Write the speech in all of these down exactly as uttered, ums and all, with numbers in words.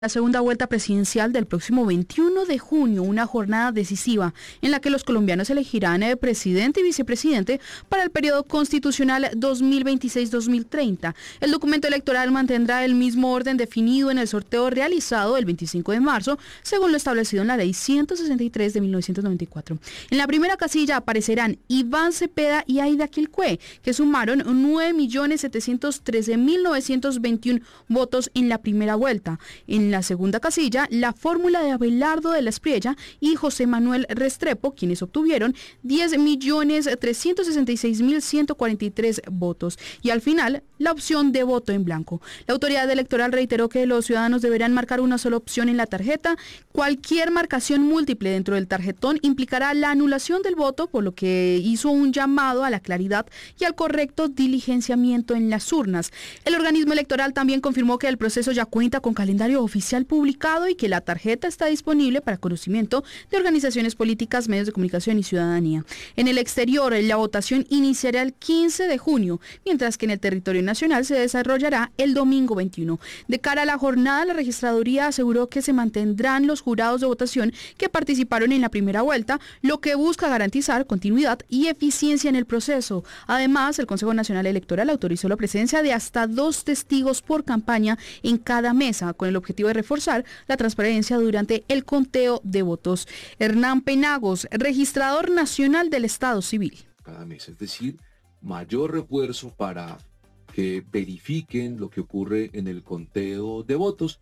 La segunda vuelta presidencial del próximo veintiuno de junio, una jornada decisiva en la que los colombianos elegirán eh, presidente y vicepresidente para el periodo constitucional dos mil veintiséis a dos mil treinta. El documento electoral mantendrá el mismo orden definido en el sorteo realizado el veinticinco de marzo, según lo establecido en la Ley ciento sesenta y tres de mil novecientos noventa y cuatro. En la primera casilla aparecerán Iván Cepeda y Aida Quilcue, que sumaron nueve millones setecientos trece mil novecientos veintiuno votos en la primera vuelta. En la segunda casilla, la fórmula de Abelardo de la Espriella y José Manuel Restrepo, quienes obtuvieron diez millones trescientos sesenta y seis mil ciento cuarenta y tres votos. Y al final, la opción de voto en blanco. La autoridad electoral reiteró que los ciudadanos deberán marcar una sola opción en la tarjeta. Cualquier marcación múltiple dentro del tarjetón implicará la anulación del voto, por lo que hizo un llamado a la claridad y al correcto diligenciamiento en las urnas. El organismo electoral también confirmó que el proceso ya cuenta con calendario oficial publicado y que la tarjeta está disponible para conocimiento de organizaciones políticas, medios de comunicación y ciudadanía. En el exterior, la votación iniciará el quince de junio, mientras que en el territorio nacional se desarrollará el domingo veintiuno. De cara a la jornada, la registraduría aseguró que se mantendrán los jurados de votación que participaron en la primera vuelta, lo que busca garantizar continuidad y eficiencia en el proceso. Además, el Consejo Nacional Electoral autorizó la presencia de hasta dos testigos por campaña en cada mesa, con el objetivo de reforzar la transparencia durante el conteo de votos. Hernán Penagos, registrador nacional del Estado Civil. Cada mes, es decir, mayor refuerzo para que verifiquen lo que ocurre en el conteo de votos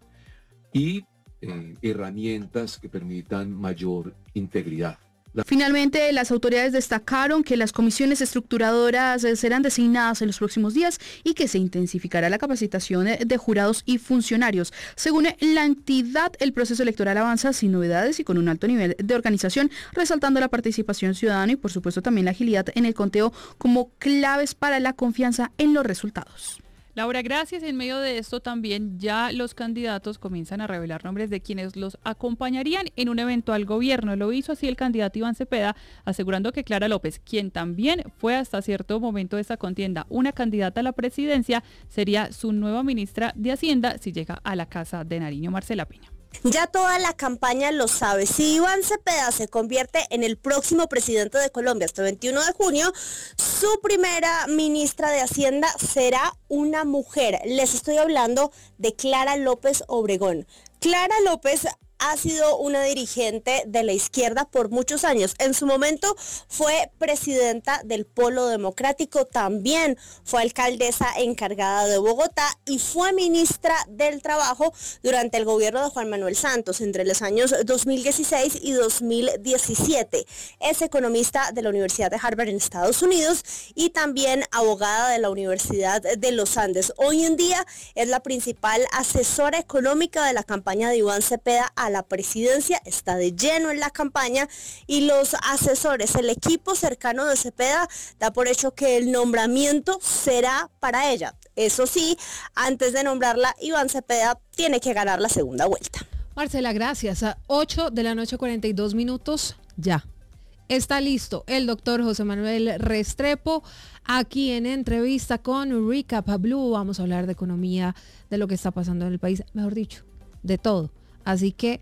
y eh, herramientas que permitan mayor integridad. La... Finalmente, las autoridades destacaron que las comisiones estructuradoras serán designadas en los próximos días y que se intensificará la capacitación de jurados y funcionarios. Según la entidad, el proceso electoral avanza sin novedades y con un alto nivel de organización, resaltando la participación ciudadana y, por supuesto, también la agilidad en el conteo como claves para la confianza en los resultados. Laura, gracias. En medio de esto también ya los candidatos comienzan a revelar nombres de quienes los acompañarían en un eventual gobierno. Lo hizo así el candidato Iván Cepeda, asegurando que Clara López, quien también fue hasta cierto momento de esta contienda una candidata a la presidencia, sería su nueva ministra de Hacienda si llega a la Casa de Nariño. Marcela Peña. Ya toda la campaña lo sabe. Si Iván Cepeda se convierte en el próximo presidente de Colombia este veintiuno de junio, su primera ministra de Hacienda será una mujer. Les estoy hablando de Clara López Obregón. Clara López ha sido una dirigente de la izquierda por muchos años. En su momento fue presidenta del Polo Democrático, también fue alcaldesa encargada de Bogotá y fue ministra del Trabajo durante el gobierno de Juan Manuel Santos entre los años dos mil dieciséis y dos mil diecisiete. Es economista de la Universidad de Harvard en Estados Unidos y también abogada de la Universidad de los Andes. Hoy en día es la principal asesora económica de la campaña de Iván Cepeda a la presidencia, está de lleno en la campaña y los asesores, el equipo cercano de Cepeda da por hecho que el nombramiento será para ella. Eso sí, antes de nombrarla, Iván Cepeda tiene que ganar la segunda vuelta. Marcela, gracias. A ocho de la noche, cuarenta y dos minutos, ya. Está listo el doctor José Manuel Restrepo aquí en entrevista con Recap Blue. Vamos a hablar de economía, de lo que está pasando en el país, mejor dicho, de todo. Así que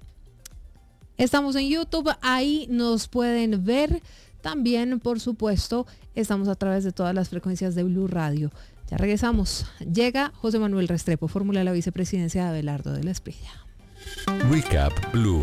estamos en YouTube, ahí nos pueden ver. También, por supuesto, estamos a través de todas las frecuencias de Blue Radio. Ya regresamos. Llega José Manuel Restrepo, fórmula de la vicepresidencia de Abelardo de la Espriella. Recap Blue.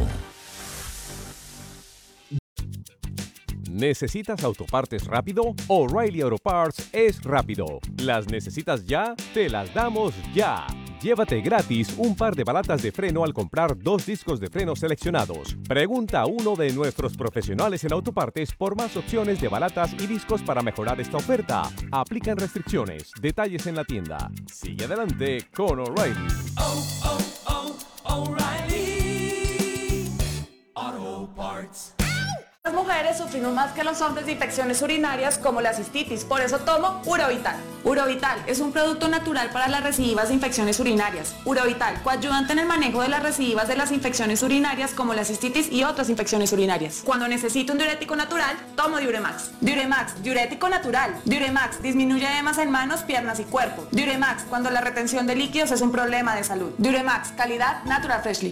¿Necesitas autopartes rápido? O'Reilly Auto Parts es rápido. ¿Las necesitas ya? Te las damos ya. Llévate gratis un par de balatas de freno al comprar dos discos de freno seleccionados. Pregunta a uno de nuestros profesionales en autopartes por más opciones de balatas y discos para mejorar esta oferta. Aplican restricciones. Detalles en la tienda. Sigue adelante con O'Reilly. Oh, oh, oh, O'Reilly Auto Parts. Las mujeres sufrimos más que los hombres de infecciones urinarias como la cistitis, por eso tomo Urovital. Urovital es un producto natural para las recidivas de infecciones urinarias. Urovital, coayudante en el manejo de las recidivas de las infecciones urinarias como la cistitis y otras infecciones urinarias. Cuando necesito un diurético natural, tomo Diuremax. Diuremax, diurético natural. Diuremax, disminuye edemas en manos, piernas y cuerpo. Diuremax, cuando la retención de líquidos es un problema de salud. Diuremax, calidad Natural Freshly.